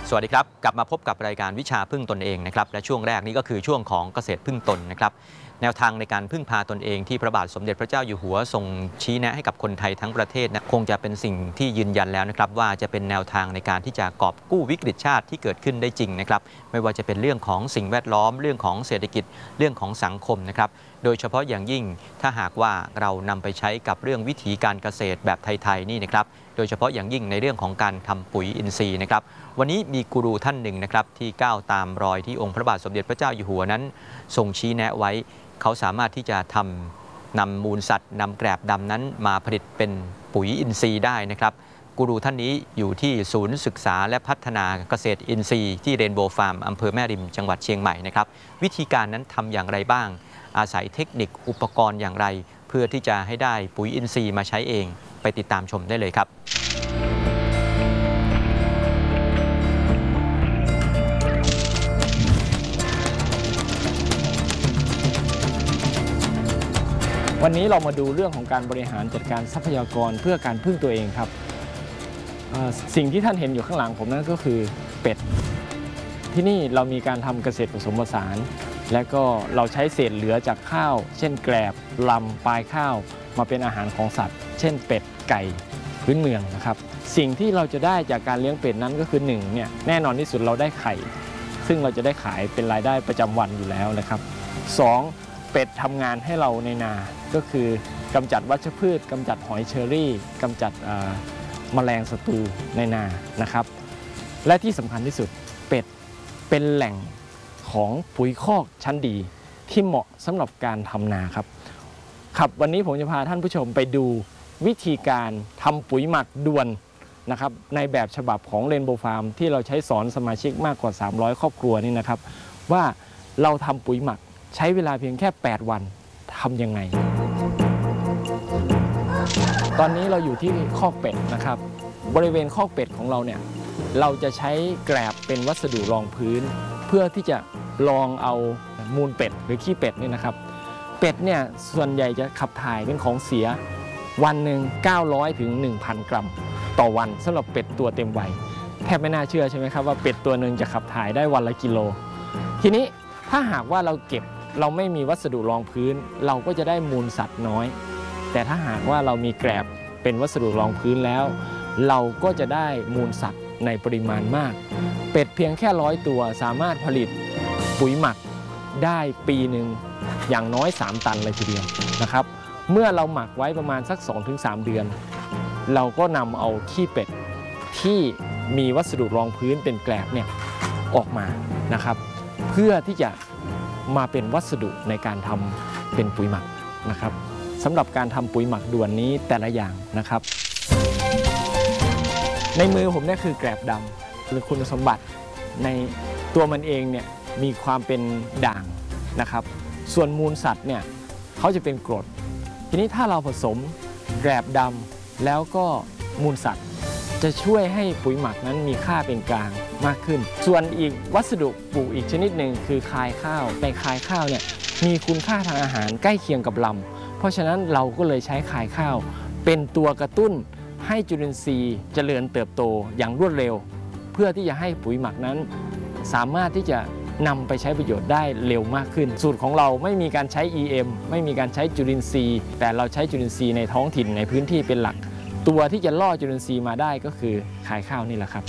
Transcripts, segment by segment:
สวัสดีครับกลับมาพบกับรายการวิชาพึ่งตนเองนะครับและช่วงแรกนี้ก็คือช่วงของเกษตรพึ่งตนนะครับแนวทางในการพึ่งพาตนเองที่พระบาทสมเด็จพระเจ้าอยู่หัวทรงชี้แนะให้กับคนไทยทั้งประเทศนะคงจะเป็นสิ่งที่ยืนยันแล้วนะครับว่าจะเป็นแนวทางในการที่จะกอบกู้วิกฤตชาติที่เกิดขึ้นได้จริงนะครับไม่ว่าจะเป็นเรื่องของสิ่งแวดล้อมเรื่องของเศรษฐกิจเรื่องของสังคมนะครับโดยเฉพาะอย่างยิ่งถ้าหากว่าเรานำไปใช้กับเรื่องวิถีการเกษตรแบบไทยๆนี่นะครับโดยเฉพาะอย่างยิ่งในเรื่องของการทำปุ๋ยอินทรีย์นะครับวันนี้มีกูรูท่านหนึ่งนะครับที่ก้าวตามรอยที่องค์พระบาทสมเด็จพระเจ้าอยู่หัวนั้นทรงชี้แนะไว้เขาสามารถที่จะนำมูลสัตว์นำแกลบดำนั้นมาผลิตเป็นปุ๋ยอินทรีย์ได้นะครับกูรูท่านนี้อยู่ที่ศูนย์ศึกษาและพัฒนาเกษตรอินทรีย์ที่เรนโบว์ฟาร์มอำเภอแม่ริมจังหวัดเชียงใหม่นะครับวิธีการนั้นทำอย่างไรบ้างอาศัยเทคนิคอุปกรณ์อย่างไรเพื่อที่จะให้ได้ปุ๋ยอินทรีย์มาใช้เองไปติดตามชมได้เลยครับวันนี้เรามาดูเรื่องของการบริหารจัดการทรัพยากรเพื่อการพึ่งตัวเองครับสิ่งที่ท่านเห็นอยู่ข้างหลังผมนั่นก็คือเป็ดที่นี่เรามีการทำเกษตรผสมผสานและก็เราใช้เศษเหลือจากข้าวเช่นแกลบลำปลายข้าวมาเป็นอาหารของสัตว์เช่นเป็ดไก่พื้นเมืองนะครับสิ่งที่เราจะได้จากการเลี้ยงเป็ดนั้นก็คือ1เนี่ยแน่นอนที่สุดเราได้ไข่ซึ่งเราจะได้ขายเป็นรายได้ประจำวันอยู่แล้วนะครับ2เป็ดทำงานให้เราในนาก็คือกำจัดวัชพืชกำจัดหอยเชอรี่กำจัดแมลงศัตรูในนานะครับและที่สำคัญที่สุดเป็ดเป็นแหล่งของปุ๋ยคอกชั้นดีที่เหมาะสำหรับการทำนาครับวันนี้ผมจะพาท่านผู้ชมไปดูวิธีการทำปุ๋ยหมักด่วนนะครับในแบบฉบับของเรนโบว์ฟาร์มที่เราใช้สอนสมาชิกมากกว่า300ครอบครัวนี่นะครับว่าเราทำปุ๋ยหมักใช้เวลาเพียงแค่8วันทำยังไงตอนนี้เราอยู่ที่คอกเป็ดนะครับบริเวณคอกเป็ดของเราเนี่ยเราจะใช้แกลบเป็นวัสดุรองพื้นเพื่อที่จะรองเอามูลเป็ดหรือขี้เป็ดนี่นะครับเป็ดเนี่ยส่วนใหญ่จะขับถ่ายเป็นของเสียวันหนึ่ง900ถึง 1,000 กรัมต่อวันสำหรับเป็ดตัวเต็มวัยแทบไม่น่าเชื่อใช่ไหมครับว่าเป็ดตัวหนึ่งจะขับถ่ายได้วันละกิโลทีนี้ถ้าหากว่าเราไม่มีวัสดุรองพื้นเราก็จะได้มูลสัตว์น้อยแต่ถ้าหากว่าเรามีแกลบเป็นวัสดุรองพื้นแล้วเราก็จะได้มูลสัตว์ในปริมาณมากเป็ดเพียงแค่100ตัวสามารถผลิตปุ๋ยหมักได้ปีหนึ่งอย่างน้อย3 ตันเลยทีเดียวนะครับเมื่อเราหมักไว้ประมาณสัก 2-3 เดือนเราก็นำเอาขี้เป็ดที่มีวัสดุรองพื้นเป็นแกลบเนี่ยออกมานะครับเพื่อที่จะมาเป็นวัสดุในการทำเป็นปุ๋ยหมักนะครับสำหรับการทำปุ๋ยหมักด่วนนี้แต่ละอย่างนะครับในมือผมนี่คือแกลบดำหรือคุณสมบัติในตัวมันเองเนี่ยมีความเป็นด่างนะครับส่วนมูลสัตว์เนี่ยเขาจะเป็นกรดทีนี้ถ้าเราผสมแกลบดำแล้วก็มูลสัตว์จะช่วยให้ปุ๋ยหมักนั้นมีค่าเป็นกลางมากขึ้นส่วนอีกวัสดุปลูกอีกชนิดหนึ่งคือคายข้าวในคายข้าวเนี่ยมีคุณค่าทางอาหารใกล้เคียงกับลำเพราะฉะนั้นเราก็เลยใช้คายข้าวเป็นตัวกระตุ้นให้จุลินทรีย์เจริญเติบโตอย่างรวดเร็วเพื่อที่จะให้ปุ๋ยหมักนั้นสามารถที่จะนำไปใช้ประโยชน์ได้เร็วมากขึ้นสูตรของเราไม่มีการใช้ EM ไม่มีการใช้จุลินทรีย์แต่เราใช้จุลินทรีย์ในท้องถิ่นในพื้นที่เป็นหลักตัวที่จะล่อจุลินทรีย์มาได้ก็คือคายข้าวนี่แหละครับ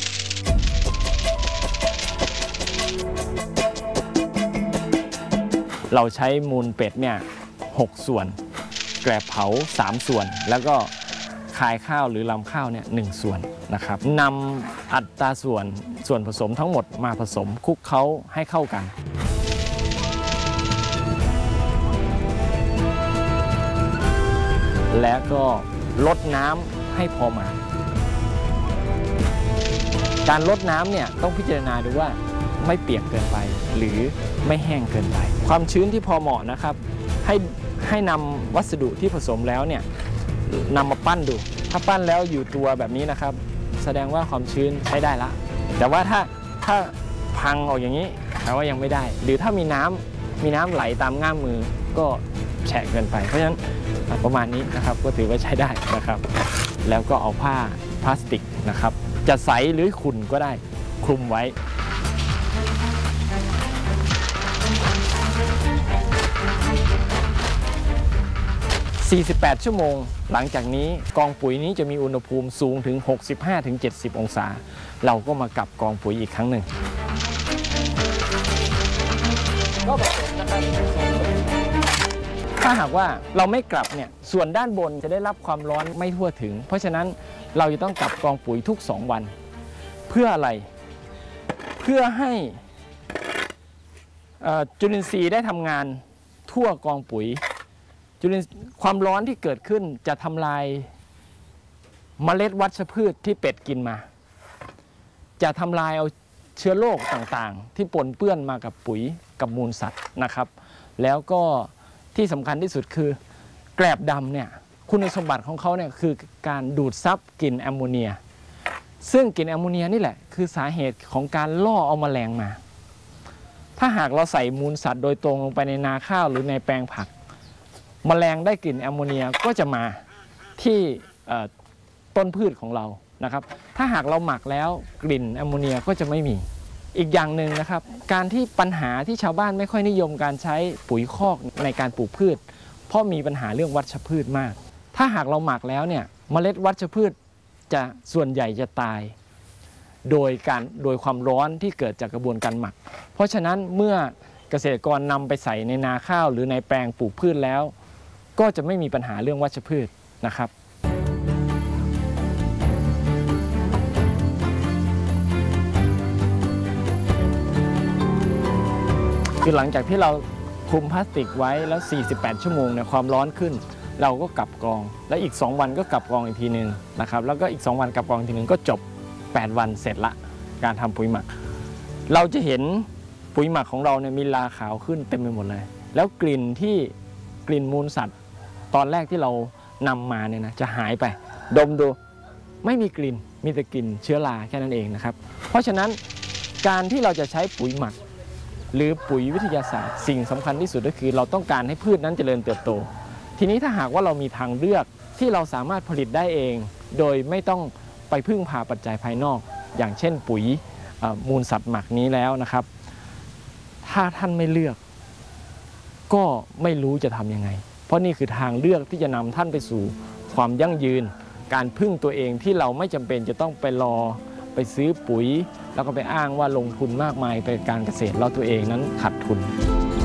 เราใช้มูลเป็ดเนี่ย6 ส่วนแกลบเผา3 ส่วนแล้วก็คายข้าวหรือลำข้าวเนี่ย1 ส่วนนะครับนำอัตราส่วนผสมทั้งหมดมาผสมคลุกเคล้าให้เข้ากันและก็ลดน้ำให้พอมาการลดน้ำเนี่ยต้องพิจารณาดูว่าไม่เปียกเกินไปหรือไม่แห้งเกินไปความชื้นที่พอเหมาะนะครับให้นำวัสดุที่ผสมแล้วเนี่ยนำมาปั้นดูถ้าปั้นแล้วอยู่ตัวแบบนี้นะครับแสดงว่าความชื้นใช้ได้ละแต่ว่าถ้าพังออกอย่างนี้แปลว่ายังไม่ได้หรือถ้ามีน้ำไหลตามง่ามมือก็แฉะเกินไปเพราะฉะนั้นประมาณนี้นะครับก็ถือว่าใช้ได้นะครับแล้วก็เอาผ้าพลาสติกนะครับจะใสหรือขุ่นก็ได้คลุมไว้48 ชั่วโมงหลังจากนี้กองปุ๋ยนี้จะมีอุณหภูมิสูงถึง 65-70 องศาเราก็มากลับกองปุ๋ยอีกครั้งหนึ่งก็ผสมนะครับถ้าหากว่าเราไม่กลับเนี่ยส่วนด้านบนจะได้รับความร้อนไม่ทั่วถึงเพราะฉะนั้นเราจะต้องกลับกองปุ๋ยทุก2 วันเพื่ออะไรเพื่อให้จุลินทรีย์ได้ทำงานทั่วกองปุ๋ยความร้อนที่เกิดขึ้นจะทำลายเมล็ดวัชพืชที่เป็ดกินมาจะทำลายเอาเชื้อโรคต่างๆที่ปนเปื้อนมากับปุ๋ยกับมูลสัตว์นะครับแล้วก็ที่สำคัญที่สุดคือแกลบดำเนี่ยคุณสมบัติของเขาเนี่ยคือการดูดซับกลิ่นแอมโมเนียซึ่งกลิ่นแอมโมเนียนี่แหละคือสาเหตุของการล่อเอาแมลงมาถ้าหากเราใส่มูลสัตว์โดยตรงลงไปในนาข้าวหรือในแปลงผักแมลงได้กลิ่นแอมโมเนียก็จะมาที่ต้นพืชของเรานะครับถ้าหากเราหมักแล้วกลิ่นแอมโมเนียก็จะไม่มีอีกอย่างหนึ่งนะครับการที่ปัญหาที่ชาวบ้านไม่ค่อยนิยมการใช้ปุ๋ยคอกในการปลูกพืชเพราะมีปัญหาเรื่องวัชพืชมากถ้าหากเราหมักแล้วเนี่ยเมล็ดวัชพืชจะส่วนใหญ่จะตายโดยความร้อนที่เกิดจากกระบวนการหมักเพราะฉะนั้นเมื่อเกษตรกรนำไปใส่ในนาข้าวหรือในแปลงปลูกพืชแล้วก็จะไม่มีปัญหาเรื่องวัชพืชนะครับคือหลังจากที่เราคลุมพลาสติกไว้แล้ว48 ชั่วโมงเนี่ยความร้อนขึ้นเราก็กลับกองและอีก2 วันก็กลับกองอีกทีนึงนะครับแล้วก็อีก2 วันกลับกองอีกทีนึงก็จบ8 วันเสร็จละการทำปุ๋ยหมักเราจะเห็นปุ๋ยหมักของเราเนี่ยมีลาขาวขึ้นเต็มไปหมดเลยแล้วกลิ่นมูลสัตว์ตอนแรกที่เรานำมาเนี่ยนะจะหายไปดมดูไม่มีกลิ่นมีแต่กลิ่นเชื้อราแค่นั้นเองนะครับเพราะฉะนั้นการที่เราจะใช้ปุ๋ยหมักหรือปุ๋ยวิทยาศาสตร์สิ่งสำคัญที่สุดก็คือเราต้องการให้พืชนั้นเจริญเติบโตทีนี้ถ้าหากว่าเรามีทางเลือกที่เราสามารถผลิตได้เองโดยไม่ต้องไปพึ่งพาปัจจัยภายนอกอย่างเช่นปุ๋ยมูลสัตว์หมักนี้แล้วนะครับถ้าท่านไม่เลือกก็ไม่รู้จะทำยังไงเพราะนี่คือทางเลือกที่จะนำท่านไปสู่ความยั่งยืนการพึ่งตัวเองที่เราไม่จำเป็นจะต้องไปซื้อปุ๋ยแล้วก็ไปอ้างว่าลงทุนมากมายไปการเกษตรแล้วตัวเองนั้นขาดทุน